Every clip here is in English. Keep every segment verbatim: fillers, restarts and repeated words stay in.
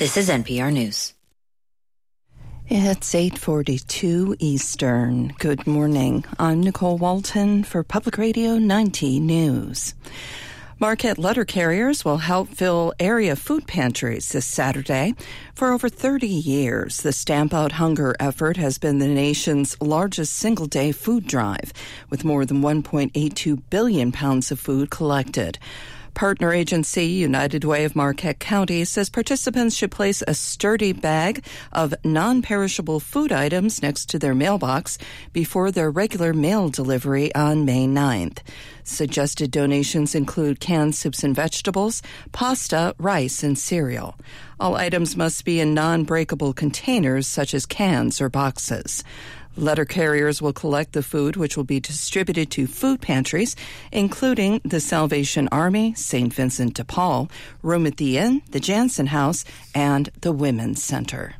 This is N P R News. It's eight forty-two Eastern. Good morning. I'm Nicole Walton for Public Radio ninety News. Marquette letter carriers will help fill area food pantries this Saturday. For over thirty years, the Stamp Out Hunger effort has been the nation's largest single-day food drive, with more than one point eight two billion pounds of food collected. Partner agency United Way of Marquette County says participants should place a sturdy bag of non-perishable food items next to their mailbox before their regular mail delivery on May ninth. Suggested donations include canned soups and vegetables, pasta, rice, and cereal. All items must be in non-breakable containers such as cans or boxes. Letter carriers will collect the food, which will be distributed to food pantries, including the Salvation Army, Saint Vincent de Paul, Room at the Inn, the Jansen House, and the Women's Center.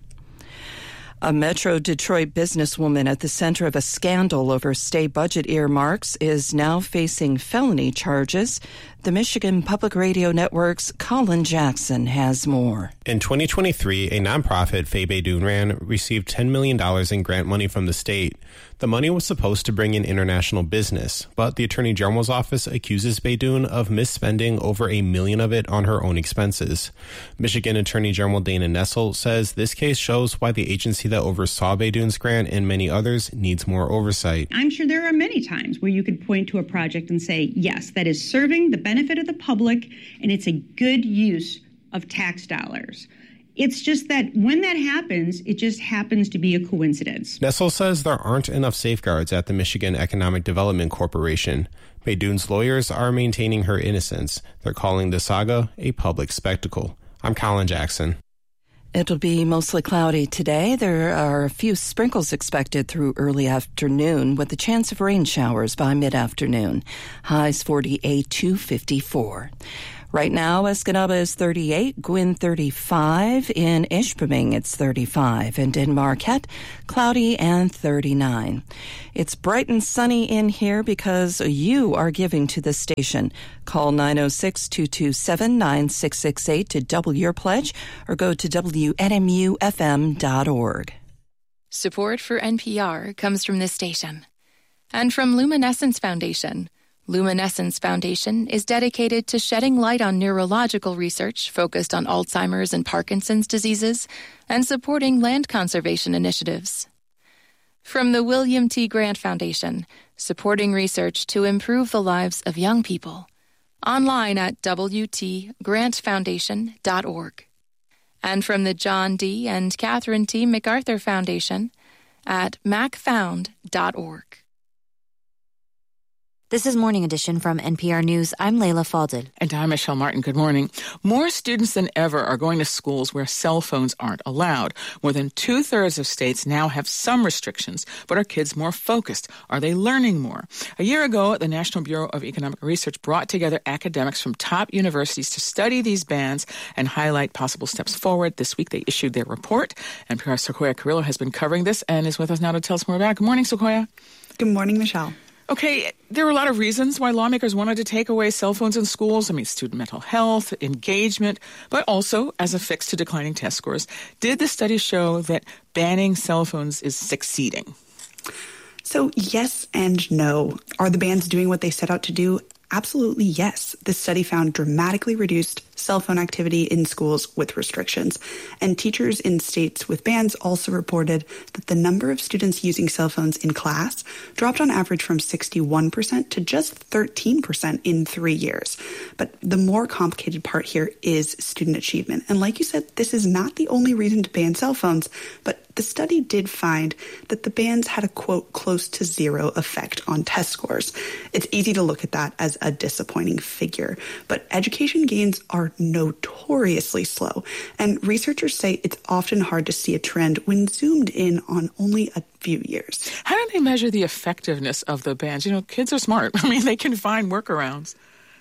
A Metro Detroit businesswoman at the center of a scandal over state budget earmarks is now facing felony charges. The Michigan Public Radio Network's Colin Jackson has more. In twenty twenty-three, a nonprofit, Faye Beydoun ran, received ten million dollars in grant money from the state. The money was supposed to bring in international business, but the Attorney General's office accuses Beydoun of misspending over a million of it on her own expenses. Michigan Attorney General Dana Nessel says this case shows why the agency that oversaw Beydoun's grant and many others needs more oversight. I'm sure there are many times where you could point to a project and say, yes, that is serving the benefit of the public, and it's a good use of tax dollars. It's just that when that happens, it just happens to be a coincidence. Nessel says there aren't enough safeguards at the Michigan Economic Development Corporation. Beydoun's lawyers are maintaining her innocence. They're calling the saga a public spectacle. I'm Colin Jackson. It'll be mostly cloudy today. There are a few sprinkles expected through early afternoon with a chance of rain showers by mid-afternoon. Highs forty-eight to fifty-four. Right now, Escanaba is thirty-eight, Gwin thirty-five, in Ishpeming it's thirty-five, and in Marquette, cloudy and thirty-nine. It's bright and sunny in here because you are giving to the station. Call nine oh six, two two seven, nine six six eight to double your pledge or go to W N M U F M dot org. Support for N P R comes from this station and from Luminescence Foundation. Luminescence Foundation is dedicated to shedding light on neurological research focused on Alzheimer's and Parkinson's diseases and supporting land conservation initiatives. From the William T. Grant Foundation, supporting research to improve the lives of young people. Online at W T grant foundation dot org. And from the John D. and Catherine T. MacArthur Foundation at mac found dot org. This is Morning Edition from N P R News. I'm Layla Falded. And I'm Michelle Martin. Good morning. More students than ever are going to schools where cell phones aren't allowed. More than two-thirds of states now have some restrictions, but are kids more focused? Are they learning more? A year ago, the National Bureau of Economic Research brought together academics from top universities to study these bans and highlight possible steps forward. This week, they issued their report. N P R's Sequoia Carrillo has been covering this and is with us now to tell us more about it. Good morning, Sequoia. Good morning, Michelle. Okay, there were a lot of reasons why lawmakers wanted to take away cell phones in schools. I mean, student mental health, engagement, but also as a fix to declining test scores. Did the study show that banning cell phones is succeeding? So yes and no. Are the bans doing what they set out to do? Absolutely yes. This study found dramatically reduced cell phone activity in schools with restrictions. And teachers in states with bans also reported that the number of students using cell phones in class dropped on average from sixty-one percent to just thirteen percent in three years. But the more complicated part here is student achievement. And like you said, this is not the only reason to ban cell phones, but the study did find that the bans had a, quote, close to zero effect on test scores. It's easy to look at that as a disappointing figure, but education gains are notoriously slow, and researchers say it's often hard to see a trend when zoomed in on only a few years. How do they measure the effectiveness of the bans? You know, kids are smart. I mean, they can find workarounds.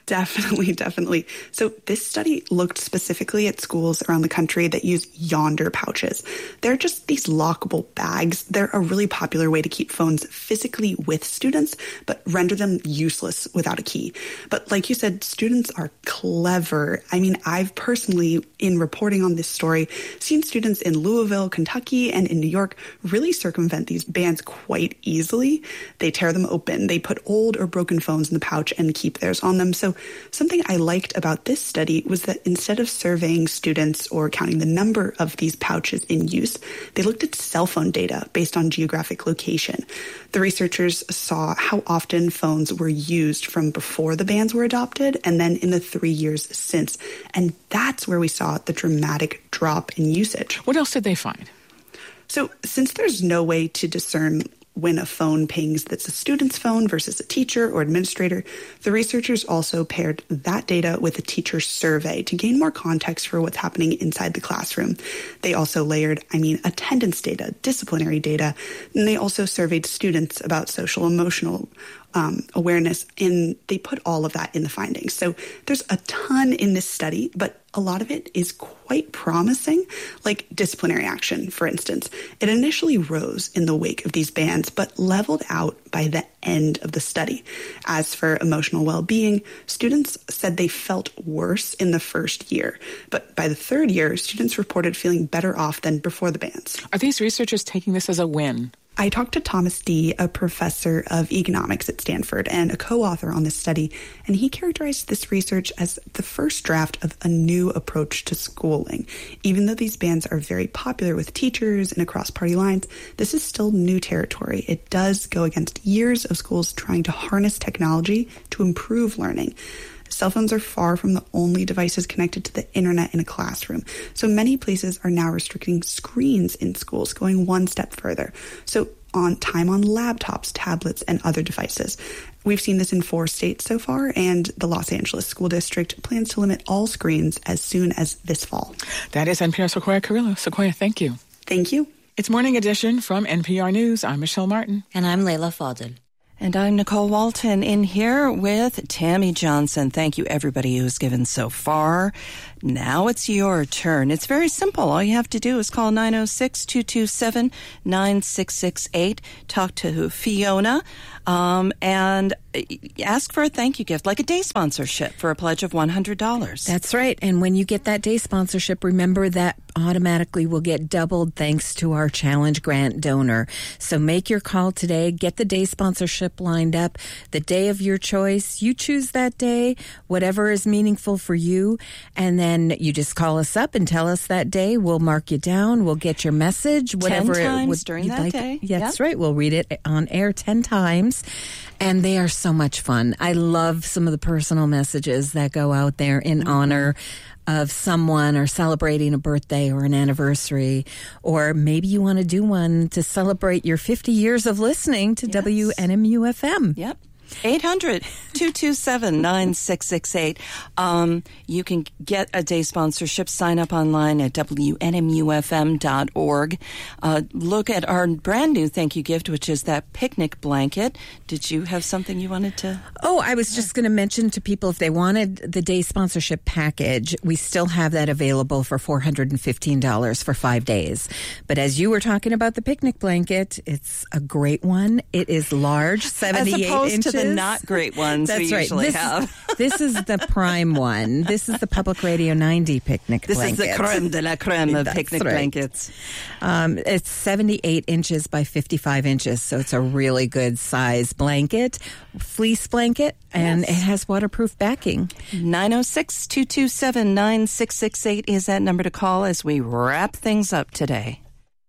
Definitely, definitely. So this study looked specifically at schools around the country that use Yonder pouches. They're just these lockable bags. They're a really popular way to keep phones physically with students, but render them useless without a key. But like you said, students are clever. I mean, I've personally, in reporting on this story, seen students in Louisville, Kentucky, and in New York really circumvent these bands quite easily. They tear them open. They put old or broken phones in the pouch and keep theirs on them. So something I liked about this study was that instead of surveying students or counting the number of these pouches in use, they looked at cell phone data based on geographic location. The researchers saw how often phones were used from before the bans were adopted and then in the three years since. And that's where we saw the dramatic drop in usage. What else did they find? So since there's no way to discern when a phone pings that's a student's phone versus a teacher or administrator, the researchers also paired that data with a teacher survey to gain more context for what's happening inside the classroom. They also layered, I mean, attendance data, disciplinary data, and they also surveyed students about social emotional Um, awareness, and they put all of that in the findings. So there's a ton in this study, but a lot of it is quite promising, like disciplinary action, for instance. It initially rose in the wake of these bans, but leveled out by the end of the study. As for emotional well-being, students said they felt worse in the first year, but by the third year, students reported feeling better off than before the bans. Are these researchers taking this as a win? I talked to Thomas Dee, a professor of economics at Stanford and a co-author on this study, and he characterized this research as the first draft of a new approach to schooling. Even though these bans are very popular with teachers and across party lines, this is still new territory. It does go against years of schools trying to harness technology to improve learning. Cell phones are far from the only devices connected to the internet in a classroom. So many places are now restricting screens in schools, going one step further. So on time on laptops, tablets, and other devices. We've seen this in four states so far, and the Los Angeles School District plans to limit all screens as soon as this fall. That is N P R's Sequoia Carrillo. Sequoia, thank you. Thank you. It's Morning Edition from N P R News. I'm Michelle Martin. And I'm Layla Fadel. And I'm Nicole Walton in here with Tammy Johnson. Thank you, everybody who's given so far. Now it's your turn. It's very simple. All you have to do is call nine oh six, two two seven, nine six six eight. Talk to Fiona um, and ask for a thank you gift, like a day sponsorship for a pledge of one hundred dollars. That's right. And when you get that day sponsorship, remember that automatically will get doubled thanks to our challenge grant donor. So make your call today. Get the day sponsorship lined up. The day of your choice. You choose that day, whatever is meaningful for you. And then you just call us up and tell us that day. We'll mark you down. We'll get your message. Whatever ten times it would, during you'd that like. day. Yeah, that's yep. right. We'll read it on air ten times. And they are so much fun. I love some of the personal messages that go out there in mm-hmm. honor of someone or celebrating a birthday or an anniversary. Or maybe you want to do one to celebrate your fifty years of listening to yes. W N M U F M. Yep. eight hundred, two two seven, nine six six eight. Um, you can get a day sponsorship. Sign up online at W N M U F M dot org. Uh, look at our brand new thank you gift, which is that picnic blanket. Did you have something you wanted to? Oh, I was just going to mention to people if they wanted the day sponsorship package, we still have that available for four hundred fifteen dollars for five days. But as you were talking about the picnic blanket, it's a great one. It is large, seventy-eight As opposed inches. To the not great ones That's we right. usually this, have. This is the prime one. This is the Public Radio ninety picnic this blanket. This is the creme de la creme of That's picnic right. blankets. Um, it's seventy-eight inches by fifty-five inches, so it's a really good size blanket, fleece blanket, and yes. it has waterproof backing. nine oh six, two two seven, nine six six eight is that number to call as we wrap things up today.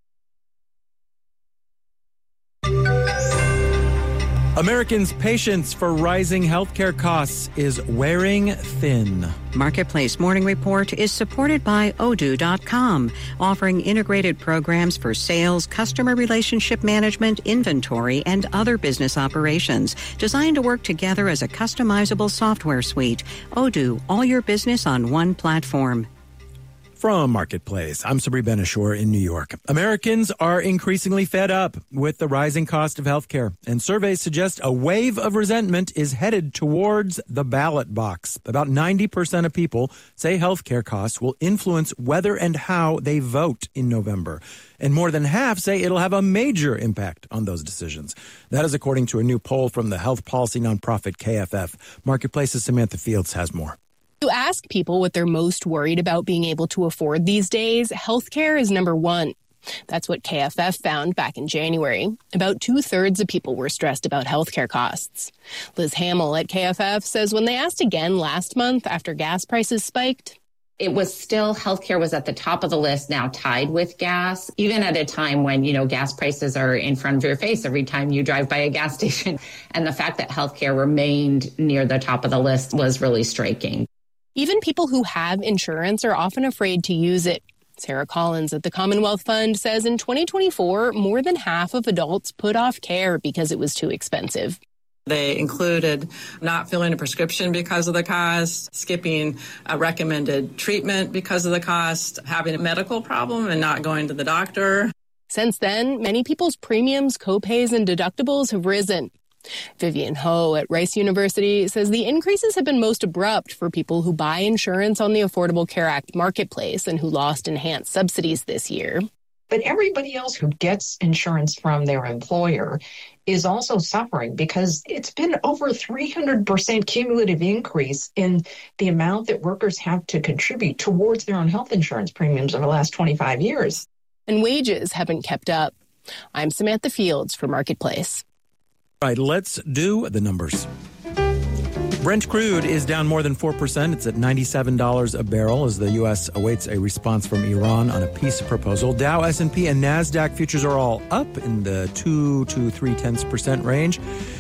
Americans' patience for rising healthcare costs is wearing thin. Marketplace Morning Report is supported by Odoo dot com, offering integrated programs for sales, customer relationship management, inventory, and other business operations, designed to work together as a customizable software suite. Odoo, all your business on one platform. From Marketplace, I'm Sabri Ben-Achour in New York. Americans are increasingly fed up with the rising cost of healthcare, and surveys suggest a wave of resentment is headed towards the ballot box. About ninety percent of people say healthcare costs will influence whether and how they vote in November. And more than half say it'll have a major impact on those decisions. That is according to a new poll from the health policy nonprofit K F F. Marketplace's Samantha Fields has more. You ask people what they're most worried about being able to afford these days, healthcare is number one. That's what K F F found back in January. About two-thirds of people were stressed about healthcare costs. Liz Hamill at K F F says when they asked again last month after gas prices spiked, it was still, healthcare was at the top of the list, now tied with gas, even at a time when, you know, gas prices are in front of your face every time you drive by a gas station. And the fact that healthcare remained near the top of the list was really striking. Even people who have insurance are often afraid to use it. Sarah Collins at the Commonwealth Fund says in twenty twenty-four, more than half of adults put off care because it was too expensive. They included not filling a prescription because of the cost, skipping a recommended treatment because of the cost, having a medical problem and not going to the doctor. Since then, many people's premiums, copays, and deductibles have risen. Vivian Ho at Rice University says the increases have been most abrupt for people who buy insurance on the Affordable Care Act marketplace and who lost enhanced subsidies this year. But everybody else who gets insurance from their employer is also suffering because it's been over three hundred percent cumulative increase in the amount that workers have to contribute towards their own health insurance premiums over the last twenty-five years. And wages haven't kept up. I'm Samantha Fields for Marketplace. All right, let's do the numbers. Brent crude is down more than four percent. It's at ninety-seven dollars a barrel as the U S awaits a response from Iran on a peace proposal. Dow, S and P, and NASDAQ futures are all up in the two to three-tenths percent range.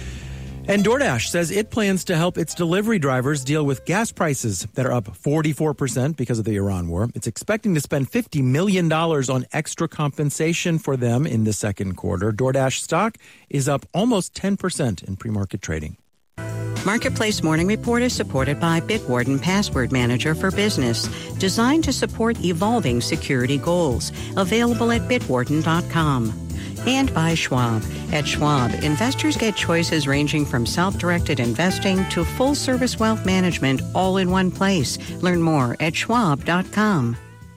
And DoorDash says it plans to help its delivery drivers deal with gas prices that are up forty-four percent because of the Iran war. It's expecting to spend fifty million dollars on extra compensation for them in the second quarter. DoorDash stock is up almost ten percent in pre-market trading. Marketplace Morning Report is supported by Bitwarden Password Manager for Business, designed to support evolving security goals. Available at bitwarden dot com. And by Schwab. At Schwab, investors get choices ranging from self-directed investing to full-service wealth management all in one place. Learn more at schwab dot com.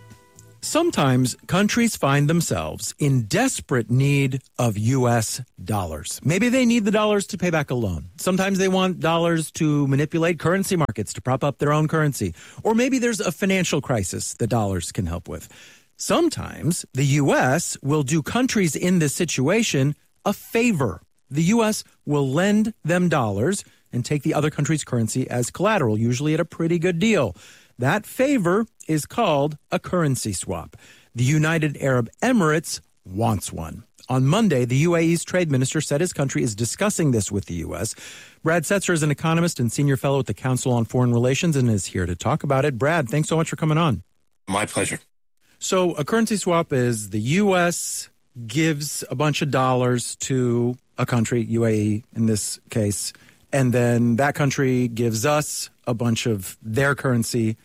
Sometimes countries find themselves in desperate need of U S dollars. Maybe they need the dollars to pay back a loan. Sometimes they want dollars to manipulate currency markets to prop up their own currency. Or maybe there's a financial crisis that dollars can help with. Sometimes the U S will do countries in this situation a favor. The U S will lend them dollars and take the other country's currency as collateral, usually at a pretty good deal. That favor is called a currency swap. The United Arab Emirates wants one. On Monday, the U A E's trade minister said his country is discussing this with the U S. Brad Setzer is an economist and senior fellow at the Council on Foreign Relations and is here to talk about it. Brad, thanks so much for coming on. My pleasure. So a currency swap is the U S gives a bunch of dollars to a country, U A E in this case, and then that country gives us a bunch of their currency.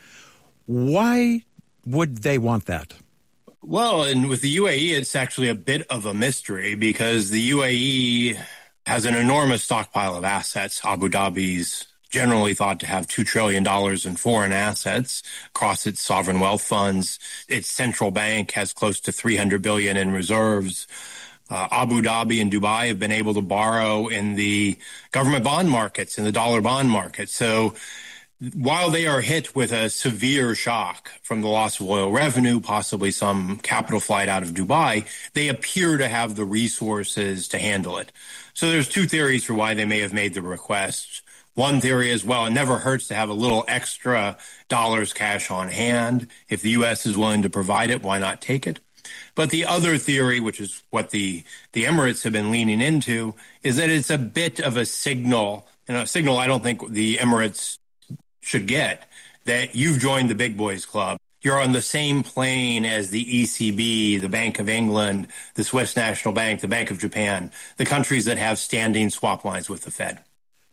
Why would they want that? Well, and with the U A E, it's actually a bit of a mystery because the U A E has an enormous stockpile of assets. Abu Dhabi's generally thought to have two trillion dollars in foreign assets across its sovereign wealth funds. Its central bank has close to three hundred billion dollars in reserves. Uh, Abu Dhabi and Dubai have been able to borrow in the government bond markets, in the dollar bond market. So while they are hit with a severe shock from the loss of oil revenue, possibly some capital flight out of Dubai, they appear to have the resources to handle it. So there's two theories for why they may have made the request. One theory is, well, it never hurts to have a little extra dollars cash on hand. If the U S is willing to provide it, why not take it? But the other theory, which is what the, the Emirates have been leaning into, is that it's a bit of a signal, and a signal I don't think the Emirates should get, that you've joined the big boys club. You're on the same plane as the E C B, the Bank of England, the Swiss National Bank, the Bank of Japan, the countries that have standing swap lines with the Fed.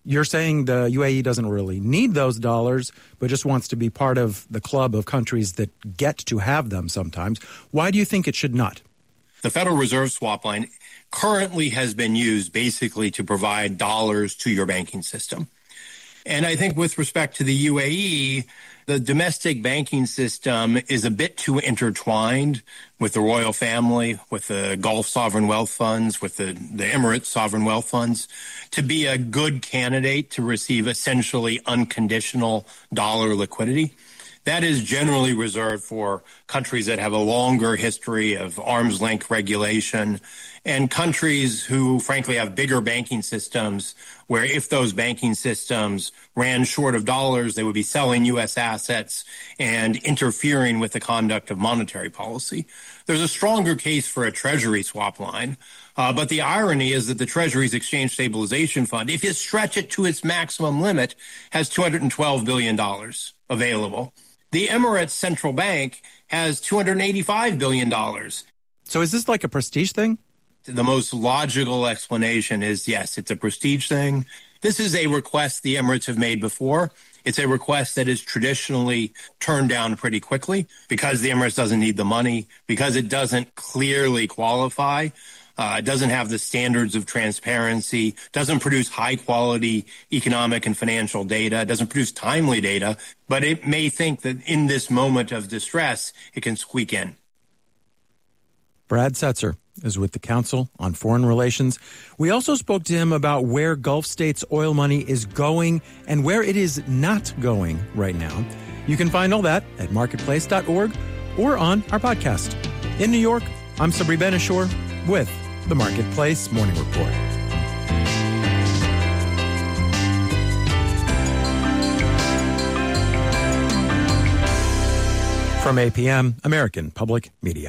You're saying the U A E doesn't really need those dollars, but just wants to be part of the club of countries that get to have them sometimes. Why do you think it should not? The Federal Reserve swap line currently has been used basically to provide dollars to your banking system. And I think with respect to the U A E, the domestic banking system is a bit too intertwined with the royal family, with the Gulf sovereign wealth funds, with the, the Emirates sovereign wealth funds, to be a good candidate to receive essentially unconditional dollar liquidity. That is generally reserved for countries that have a longer history of arm's length regulation and countries who, frankly, have bigger banking systems where if those banking systems ran short of dollars, they would be selling U S assets and interfering with the conduct of monetary policy. There's a stronger case for a Treasury swap line. Uh, but the irony is that the Treasury's Exchange Stabilization Fund, if you stretch it to its maximum limit, has two hundred twelve billion dollars available. The Emirates Central Bank has two hundred eighty-five billion dollars. So is this like a prestige thing? The most logical explanation is, yes, it's a prestige thing. This is a request the Emirates have made before. It's a request that is traditionally turned down pretty quickly because the Emirates doesn't need the money, because it doesn't clearly qualify. Uh, it doesn't have the standards of transparency, doesn't produce high-quality economic and financial data, doesn't produce timely data, but it may think that in this moment of distress, it can squeak in. Brad Setzer is with the Council on Foreign Relations. We also spoke to him about where Gulf states' oil money is going and where it is not going right now. You can find all that at marketplace dot org or on our podcast. In New York, I'm Sabri Ben-Achour with the Marketplace Morning Report. From A P M, American Public Media.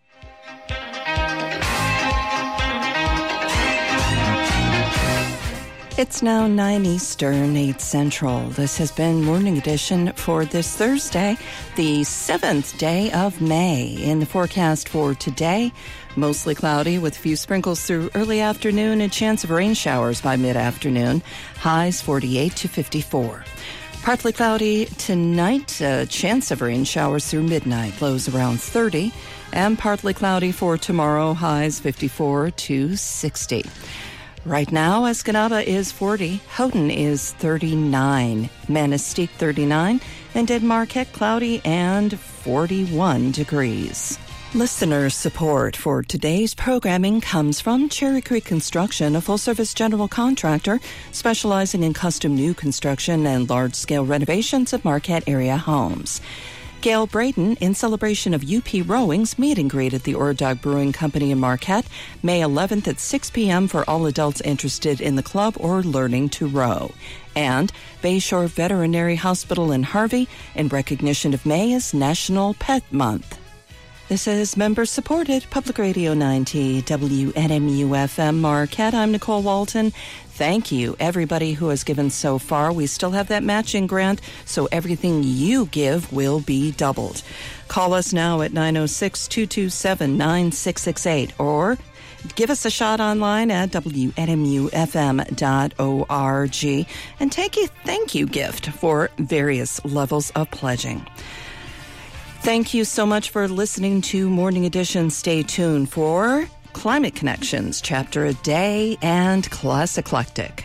It's now nine Eastern, eight Central. This has been Morning Edition for this Thursday, the seventh day of May. In the forecast for today, mostly cloudy with a few sprinkles through early afternoon and chance of rain showers by mid-afternoon. Highs forty-eight to fifty-four. Partly cloudy tonight, a chance of rain showers through midnight, lows around thirty. And partly cloudy for tomorrow, highs fifty-four to sixty. Right now, Escanaba is forty, Houghton is thirty-nine, Manistee thirty-nine, and in Marquette cloudy and forty-one degrees. Listener support for today's programming comes from Cherry Creek Construction, a full-service general contractor specializing in custom new construction and large-scale renovations of Marquette area homes. Gail Braden, in celebration of U P Rowing's meet and greet at the Ord Dog Brewing Company in Marquette, May eleventh at six p.m. for all adults interested in the club or learning to row. And Bayshore Veterinary Hospital in Harvey, in recognition of May as National Pet Month. This is member-supported Public Radio ninety W N M U F M Marquette. I'm Nicole Walton. Thank you, everybody who has given so far. We still have that matching grant, so everything you give will be doubled. Call us now at nine oh six, two two seven, nine six six eight or give us a shot online at W N M U F M dot org and take a thank you gift for various levels of pledging. Thank you so much for listening to Morning Edition. Stay tuned for Climate Connections, Chapter a Day, and Class Eclectic.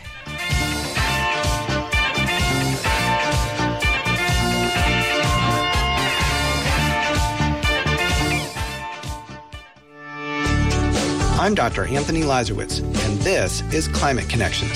I'm Doctor Anthony Lazarowitz, and this is Climate Connections.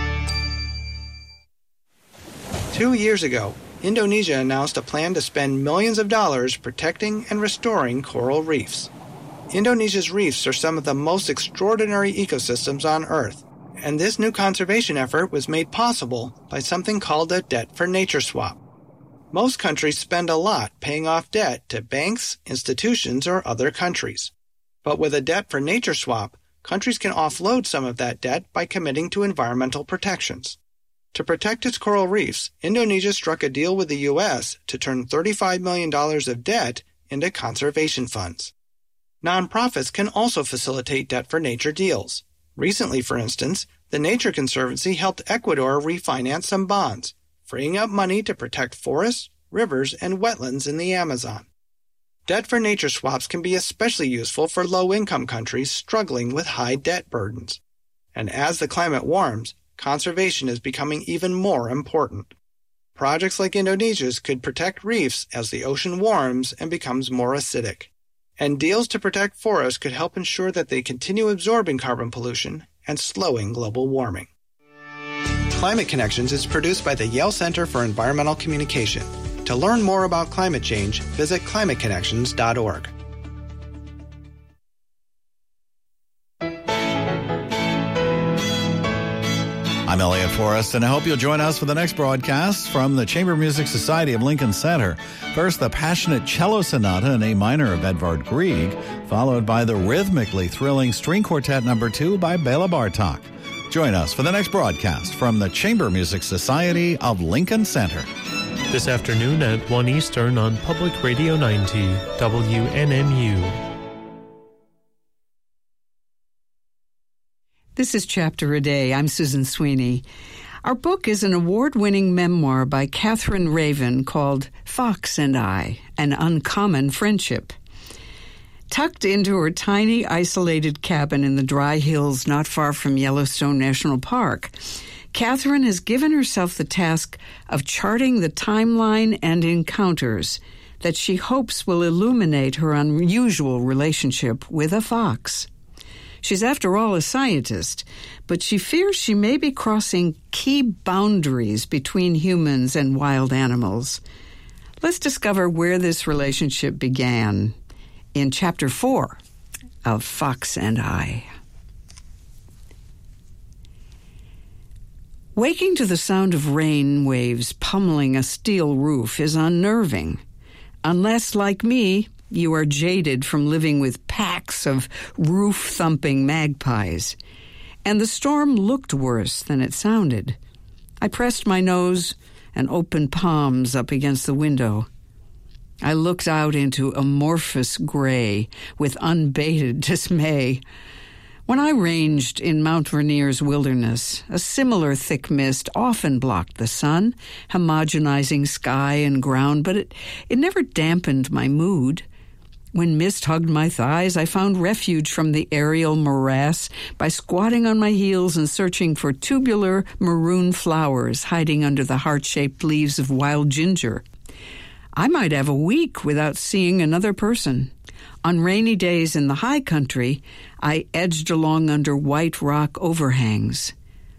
Two years ago, Indonesia announced a plan to spend millions of dollars protecting and restoring coral reefs. Indonesia's reefs are some of the most extraordinary ecosystems on Earth, and this new conservation effort was made possible by something called a debt for nature swap. Most countries spend a lot paying off debt to banks, institutions, or other countries. But with a debt for nature swap, countries can offload some of that debt by committing to environmental protections. To protect its coral reefs, Indonesia struck a deal with the U S to turn thirty-five million dollars of debt into conservation funds. Nonprofits can also facilitate debt for nature deals. Recently, for instance, The Nature Conservancy helped Ecuador refinance some bonds, freeing up money to protect forests, rivers, and wetlands in the Amazon. Debt for nature swaps can be especially useful for low-income countries struggling with high debt burdens. And as the climate warms, conservation is becoming even more important. Projects like Indonesia's could protect reefs as the ocean warms and becomes more acidic. And deals to protect forests could help ensure that they continue absorbing carbon pollution and slowing global warming. Climate Connections is produced by the Yale Center for Environmental Communication. To learn more about climate change, visit climate connections dot org. I'm Elliot Forrest, and I hope you'll join us for the next broadcast from the Chamber Music Society of Lincoln Center. First, the passionate cello sonata in A minor of Edvard Grieg, followed by the rhythmically thrilling string quartet number two by Bela Bartok. Join us for the next broadcast from the Chamber Music Society of Lincoln Center. This afternoon at one Eastern on Public Radio ninety, W N M U. This is Chapter a Day. I'm Susan Sweeney. Our book is an award-winning memoir by Catherine Raven called Fox and I, An Uncommon Friendship. Tucked into her tiny, isolated cabin in the dry hills not far from Yellowstone National Park, Catherine has given herself the task of charting the timeline and encounters that she hopes will illuminate her unusual relationship with a fox. She's, after all, a scientist, but she fears she may be crossing key boundaries between humans and wild animals. Let's discover where this relationship began in Chapter four of Fox and I. Waking to the sound of rain waves pummeling a steel roof is unnerving, unless, like me, you are jaded from living with packs of roof-thumping magpies. And the storm looked worse than it sounded. I pressed my nose and open palms up against the window. I looked out into amorphous gray with unbated dismay. When I ranged in Mount Rainier's wilderness, a similar thick mist often blocked the sun, homogenizing sky and ground, but it, it never dampened my mood. When mist hugged my thighs, I found refuge from the aerial morass by squatting on my heels and searching for tubular maroon flowers hiding under the heart-shaped leaves of wild ginger. I might have a week without seeing another person. On rainy days in the high country, I edged along under white rock overhangs.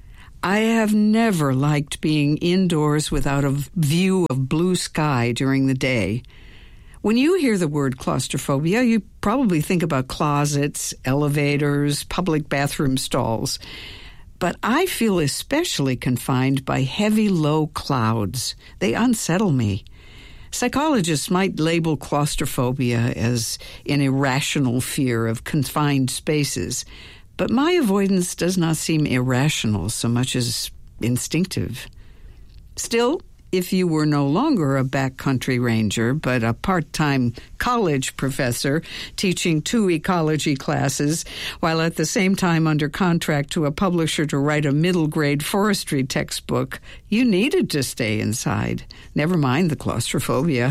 I have never liked being indoors without a view of blue sky during the day. When you hear the word claustrophobia, you probably think about closets, elevators, public bathroom stalls. But I feel especially confined by heavy, low clouds. They unsettle me. Psychologists might label claustrophobia as an irrational fear of confined spaces, but my avoidance does not seem irrational so much as instinctive. Still, if you were no longer a backcountry ranger, but a part-time college professor teaching two ecology classes, while at the same time under contract to a publisher to write a middle-grade forestry textbook, you needed to stay inside, never mind the claustrophobia.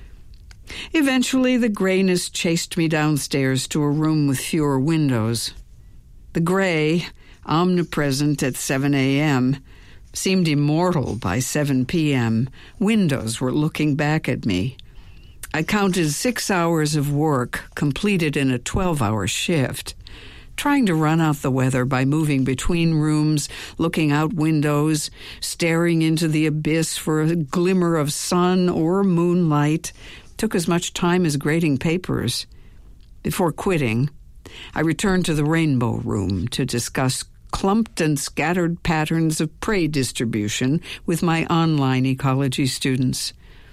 Eventually, the grayness chased me downstairs to a room with fewer windows. The gray, omnipresent at seven a.m., seemed immortal by seven p.m. Windows were looking back at me. I counted six hours of work completed in a twelve-hour shift, trying to run out the weather by moving between rooms, looking out windows, staring into the abyss for a glimmer of sun or moonlight, took as much time as grading papers. Before quitting, I returned to the Rainbow Room to discuss clumped and scattered patterns of prey distribution with my online ecology students.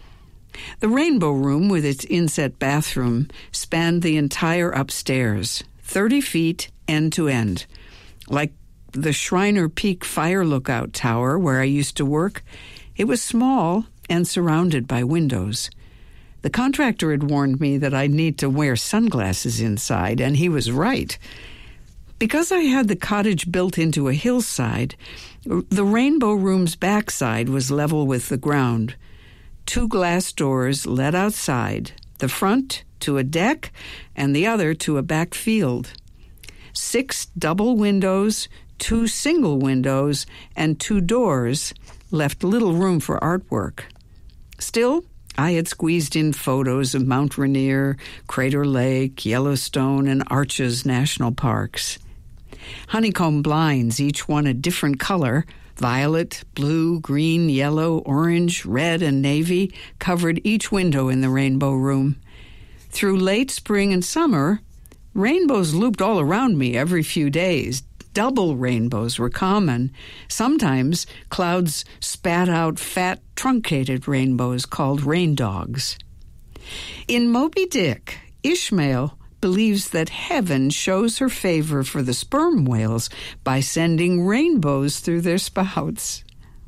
The Rainbow Room, with its inset bathroom, spanned the entire upstairs, thirty feet end to end. Like the Shriner Peak Fire Lookout Tower, where I used to work, it was small and surrounded by windows. The contractor had warned me that I'd need to wear sunglasses inside, and he was right. Because I had the cottage built into a hillside, the Rainbow Room's backside was level with the ground. Two glass doors led outside, the front to a deck and the other to a back field. Six double windows, two single windows, and two doors left little room for artwork. Still, I had squeezed in photos of Mount Rainier, Crater Lake, Yellowstone, and Arches National Parks. Honeycomb blinds, each one a different color, violet, blue, green, yellow, orange, red, and navy, covered each window in the Rainbow Room. Through late spring and summer, rainbows looped all around me every few days. Double rainbows were common. Sometimes clouds spat out fat, truncated rainbows called rain dogs. In Moby Dick, Ishmael believes that heaven shows her favor for the sperm whales by sending rainbows through their spouts.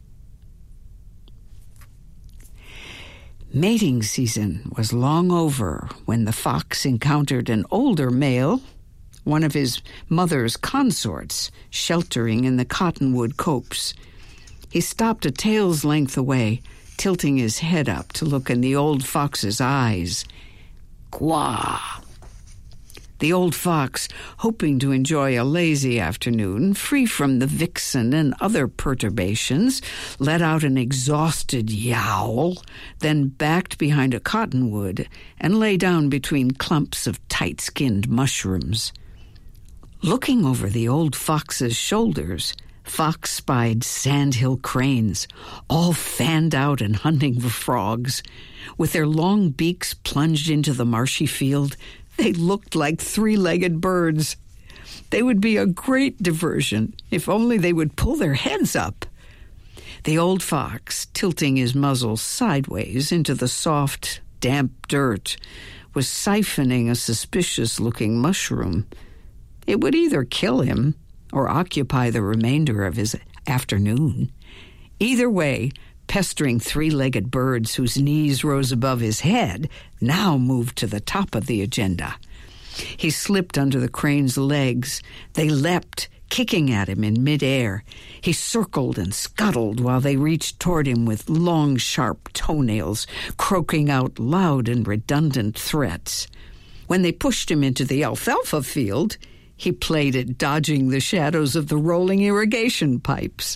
Mating season was long over when the fox encountered an older male, one of his mother's consorts, sheltering in the cottonwood copse. He stopped a tail's length away, tilting his head up to look in the old fox's eyes. Quah! The old fox, hoping to enjoy a lazy afternoon, free from the vixen and other perturbations, let out an exhausted yowl, then backed behind a cottonwood and lay down between clumps of tight-skinned mushrooms. Looking over the old fox's shoulders, Fox spied sandhill cranes, all fanned out and hunting for frogs. With their long beaks plunged into the marshy field, they looked like three-legged birds. They would be a great diversion if only they would pull their heads up. The old fox, tilting his muzzle sideways into the soft, damp dirt, was siphoning a suspicious-looking mushroom. It would either kill him or occupy the remainder of his afternoon. Either way, pestering three-legged birds whose knees rose above his head now moved to the top of the agenda. He slipped under the crane's legs. They leapt, kicking at him in midair. He circled and scuttled while they reached toward him with long, sharp toenails, croaking out loud and redundant threats. When they pushed him into the alfalfa field, he played at dodging the shadows of the rolling irrigation pipes.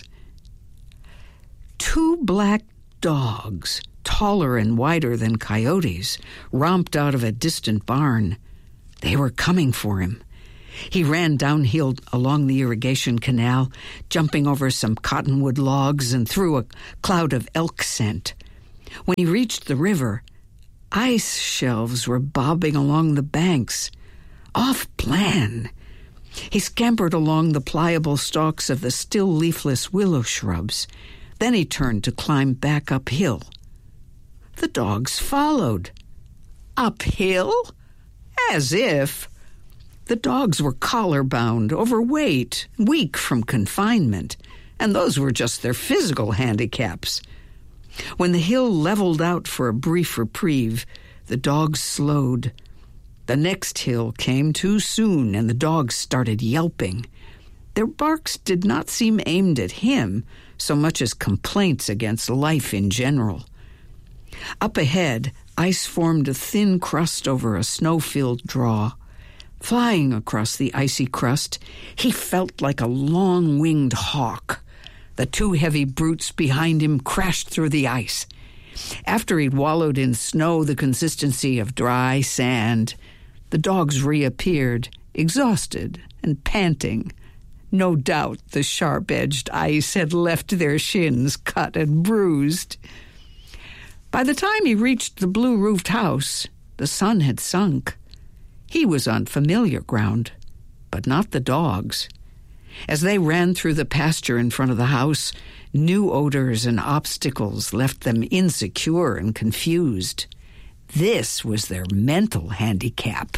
Two black dogs, taller and wider than coyotes, romped out of a distant barn. They were coming for him. He ran downhill along the irrigation canal, jumping over some cottonwood logs and through a cloud of elk scent. When he reached the river, ice shelves were bobbing along the banks. Off plan. He scampered along the pliable stalks of the still leafless willow shrubs. Then he turned to climb back uphill. The dogs followed. Uphill? As if. The dogs were collar-bound, overweight, weak from confinement, and those were just their physical handicaps. When the hill leveled out for a brief reprieve, the dogs slowed. The next hill came too soon, and the dogs started yelping. Their barks did not seem aimed at him so much as complaints against life in general. Up ahead, ice formed a thin crust over a snow-filled draw. Flying across the icy crust, he felt like a long-winged hawk. The two heavy brutes behind him crashed through the ice. After he'd wallowed in snow the consistency of dry sand, the dogs reappeared, exhausted and panting. No doubt the sharp-edged ice had left their shins cut and bruised. By the time he reached the blue-roofed house, the sun had sunk. He was on familiar ground, but not the dogs. As they ran through the pasture in front of the house, new odors and obstacles left them insecure and confused. This was their mental handicap.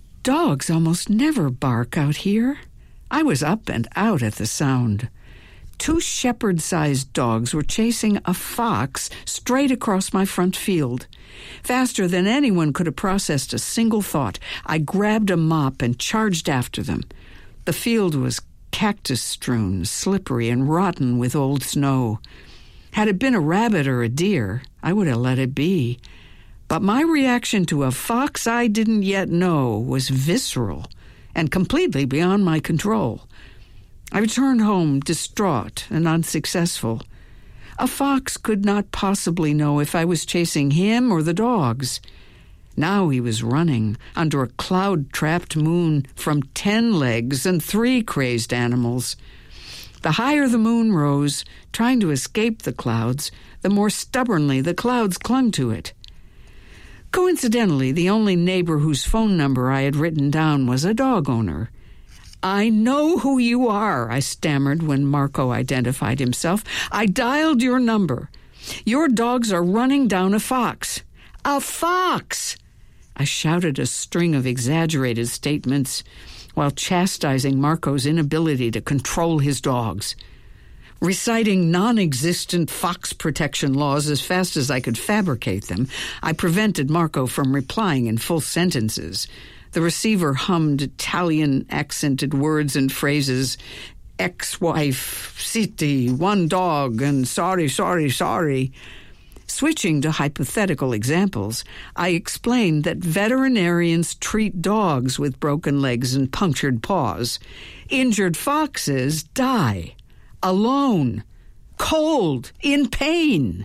Dogs almost never bark out here. I was up and out at the sound. Two shepherd-sized dogs were chasing a fox straight across my front field. Faster than anyone could have processed a single thought, I grabbed a mop and charged after them. The field was cactus-strewn, slippery, and rotten with old snow. Had it been a rabbit or a deer, I would have let it be. But my reaction to a fox I didn't yet know was visceral and completely beyond my control. I returned home distraught and unsuccessful. A fox could not possibly know if I was chasing him or the dogs. Now he was running under a cloud-trapped moon from ten legs and three crazed animals. The higher the moon rose, trying to escape the clouds, the more stubbornly the clouds clung to it. Coincidentally, the only neighbor whose phone number I had written down was a dog owner. "I know who you are," I stammered when Marco identified himself. "I dialed your number. Your dogs are running down a fox." "A fox!" I shouted a string of exaggerated statements while chastising Marco's inability to control his dogs. Reciting non-existent fox protection laws as fast as I could fabricate them, I prevented Marco from replying in full sentences. The receiver hummed Italian-accented words and phrases, ex-wife, city, one dog, and sorry, sorry, sorry. Switching to hypothetical examples, I explained that veterinarians treat dogs with broken legs and punctured paws. Injured foxes die. Alone, cold, in pain.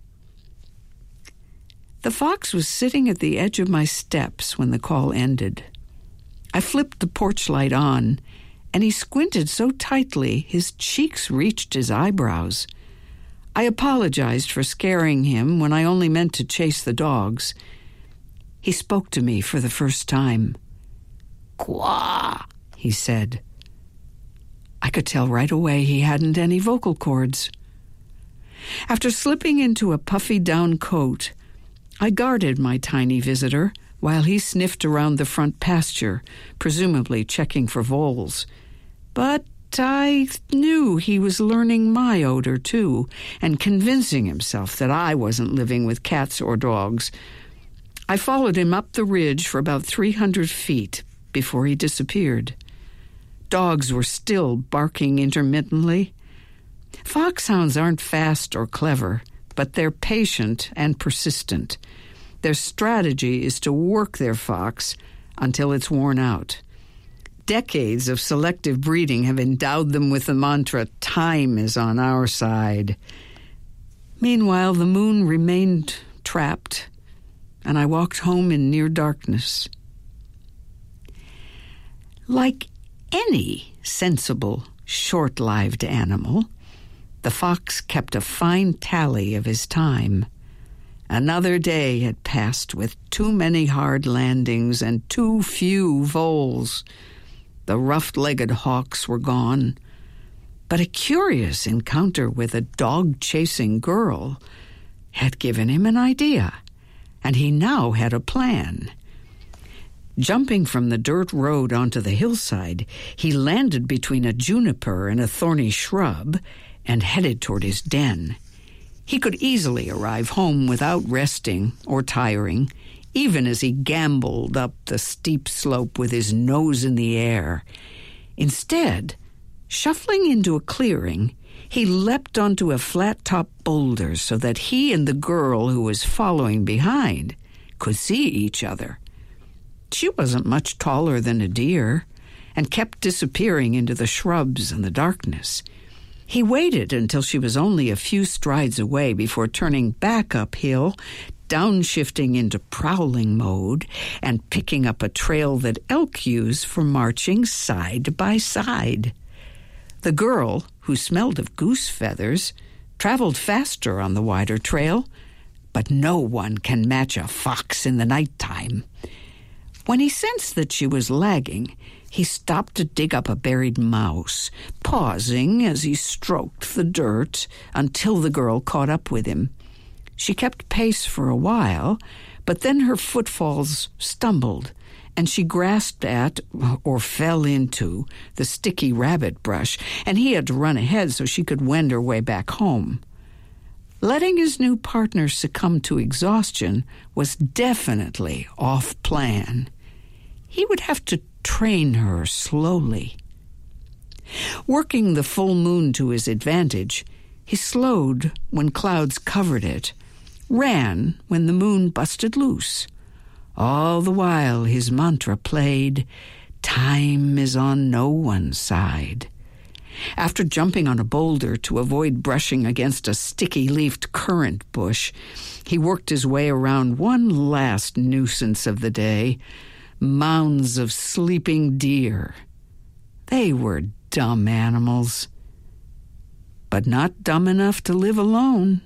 The fox was sitting at the edge of my steps when the call ended. I flipped the porch light on, and he squinted so tightly his cheeks reached his eyebrows. I apologized for scaring him when I only meant to chase the dogs. He spoke to me for the first time. "Quah," he said. I could tell right away he hadn't any vocal cords. After slipping into a puffy down coat, I guarded my tiny visitor while he sniffed around the front pasture, presumably checking for voles. But I knew he was learning my odor, too, and convincing himself that I wasn't living with cats or dogs. I followed him up the ridge for about three hundred feet before he disappeared. Dogs were still barking intermittently. Foxhounds aren't fast or clever, but they're patient and persistent. Their strategy is to work their fox until it's worn out. Decades of selective breeding have endowed them with the mantra, "Time is on our side." Meanwhile, the moon remained trapped, and I walked home in near darkness. Like any sensible, short-lived animal, the fox kept a fine tally of his time. Another day had passed with too many hard landings and too few voles. The rough-legged hawks were gone, but a curious encounter with a dog-chasing girl had given him an idea, and he now had a plan. Jumping from the dirt road onto the hillside, he landed between a juniper and a thorny shrub and headed toward his den. He could easily arrive home without resting or tiring, even as he gamboled up the steep slope with his nose in the air. Instead, shuffling into a clearing, he leapt onto a flat-top boulder so that he and the girl who was following behind could see each other. She wasn't much taller than a deer and kept disappearing into the shrubs and the darkness. He waited until she was only a few strides away before turning back uphill, downshifting into prowling mode, and picking up a trail that elk use for marching side by side. The girl, who smelled of goose feathers, traveled faster on the wider trail, but no one can match a fox in the nighttime. When he sensed that she was lagging, he stopped to dig up a buried mouse, pausing as he stroked the dirt until the girl caught up with him. She kept pace for a while, but then her footfalls stumbled, and she grasped at, or fell into, the sticky rabbit brush, and he had to run ahead so she could wend her way back home. Letting his new partner succumb to exhaustion was definitely off plan. He would have to train her slowly. Working the full moon to his advantage, he slowed when clouds covered it, ran when the moon busted loose. All the while his mantra played, "Time is on no one's side." After jumping on a boulder to avoid brushing against a sticky-leafed currant bush, he worked his way around one last nuisance of the day, mounds of sleeping deer. They were dumb animals, but not dumb enough to live alone.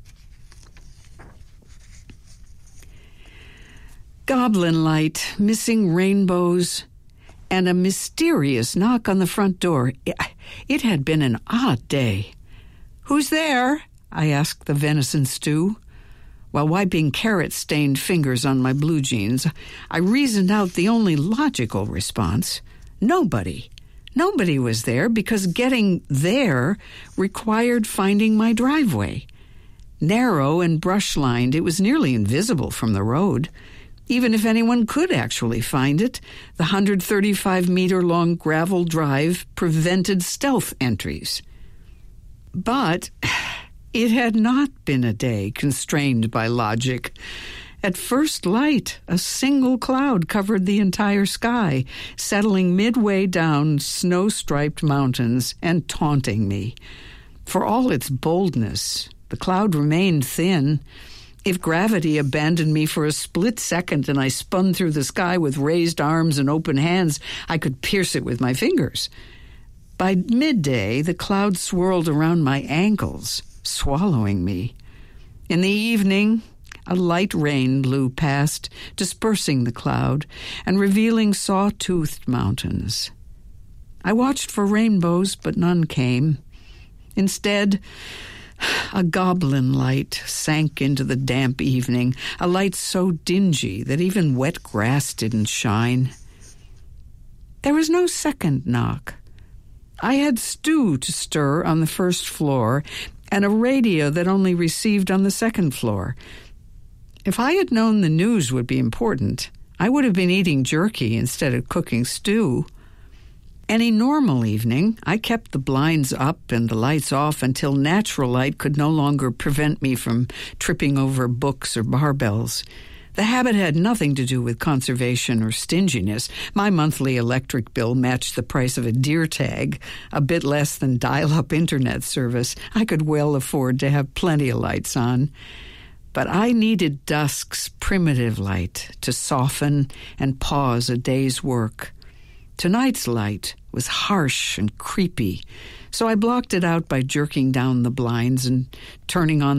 Goblin light, missing rainbows, and a mysterious knock on the front door. It had been an odd day. "Who's there?" I asked the venison stew. While wiping carrot-stained fingers on my blue jeans, I reasoned out the only logical response. Nobody. Nobody was there because getting there required finding my driveway. Narrow and brush-lined, it was nearly invisible from the road. Even if anyone could actually find it, the one hundred thirty-five meter long gravel drive prevented stealth entries. But it had not been a day constrained by logic. At first light, a single cloud covered the entire sky, settling midway down snow-striped mountains and taunting me. For all its boldness, the cloud remained thin. If gravity abandoned me for a split second and I spun through the sky with raised arms and open hands, I could pierce it with my fingers. By midday, the cloud swirled around my ankles, swallowing me. In the evening, a light rain blew past, dispersing the cloud and revealing saw-toothed mountains. I watched for rainbows, but none came. Instead, a goblin light sank into the damp evening, a light so dingy that even wet grass didn't shine. There was no second knock. I had stew to stir on the first floor and a radio that only received on the second floor. If I had known the news would be important, I would have been eating jerky instead of cooking stew. Any normal evening, I kept the blinds up and the lights off until natural light could no longer prevent me from tripping over books or barbells. The habit had nothing to do with conservation or stinginess. My monthly electric bill matched the price of a deer tag, a bit less than dial-up internet service. I could well afford to have plenty of lights on. But I needed dusk's primitive light to soften and pause a day's work. Tonight's light was harsh and creepy, so I blocked it out by jerking down the blinds and turning on